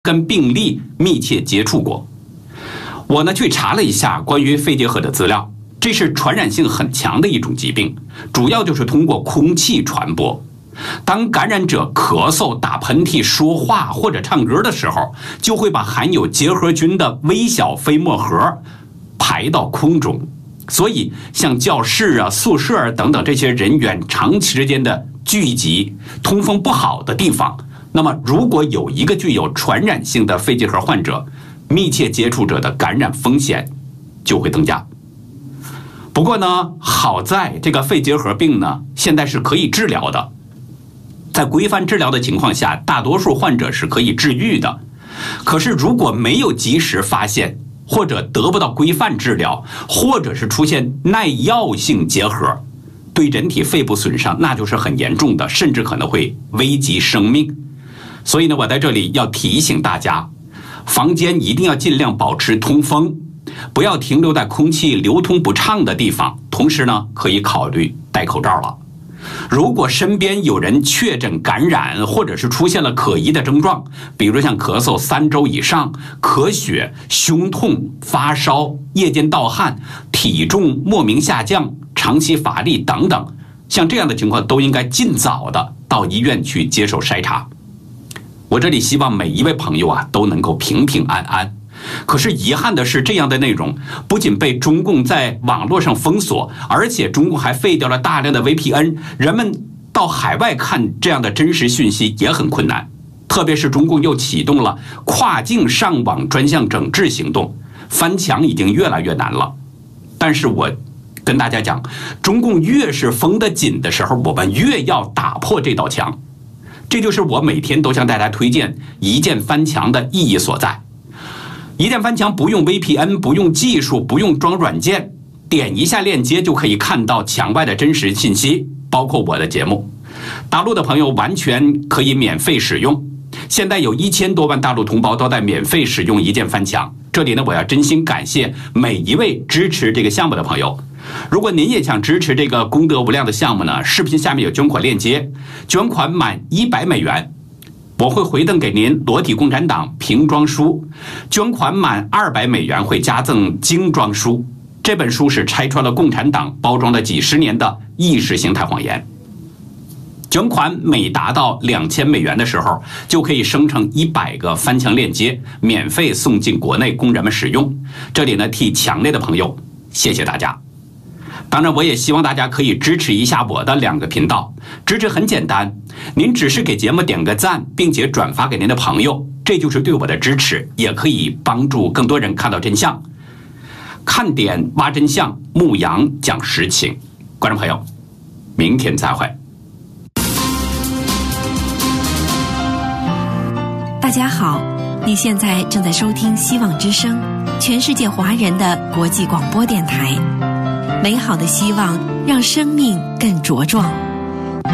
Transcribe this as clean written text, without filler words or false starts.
跟病例密切接触过。我呢去查了一下关于肺结核的资料，这是传染性很强的一种疾病，主要就是通过空气传播。当感染者咳嗽、打喷嚏、说话或者唱歌的时候，就会把含有结核菌的微小飞沫核排到空中。所以像教室啊、宿舍等等这些人员长期之间的聚集、通风不好的地方，那么如果有一个具有传染性的肺结核患者，密切接触者的感染风险就会增加。不过呢，好在这个肺结核病呢，现在是可以治疗的。在规范治疗的情况下，大多数患者是可以治愈的。可是如果没有及时发现，或者得不到规范治疗，或者是出现耐药性结核，对人体肺部损伤那就是很严重的，甚至可能会危及生命。所以呢，我在这里要提醒大家，房间一定要尽量保持通风，不要停留在空气流通不畅的地方。同时呢，可以考虑戴口罩了。如果身边有人确诊感染，或者是出现了可疑的症状，比如像咳嗽3周以上、咳血、胸痛、发烧、夜间盗汗、体重莫名下降、长期乏力等等，像这样的情况都应该尽早的到医院去接受筛查。我这里希望每一位朋友啊都能够平平安安。可是遗憾的是，这样的内容不仅被中共在网络上封锁，而且中共还废掉了大量的 VPN， 人们到海外看这样的真实讯息也很困难。特别是中共又启动了跨境上网专项整治行动，翻墙已经越来越难了。但是我跟大家讲，中共越是封得紧的时候，我们越要打破这道墙。这就是我每天都向大家推荐一键翻墙的意义所在。一键翻墙不用 VPN， 不用技术，不用装软件，点一下链接就可以看到墙外的真实信息，包括我的节目。大陆的朋友完全可以免费使用，现在有1000多万大陆同胞都在免费使用一键翻墙。这里呢，我要真心感谢每一位支持这个项目的朋友。如果您也想支持这个功德无量的项目呢，视频下面有捐款链接，捐款满100美元。我会回赠给您裸体共产党瓶装书，捐款满200美元会加赠精装书。这本书是拆穿了共产党包装了几十年的意识形态谎言。捐款每达到2000美元的时候，就可以生成100个翻墙链接，免费送进国内供人们使用。这里呢，替墙内的朋友谢谢大家。当然，我也希望大家可以支持一下我的2个频道。支持很简单，您只是给节目点个赞，并且转发给您的朋友，这就是对我的支持，也可以帮助更多人看到真相。看点挖真相，牧羊讲实情。观众朋友，明天再会。 大家好，你现在正在收听希望之声，全世界华人的国际广播电台。美好的希望让生命更茁壮。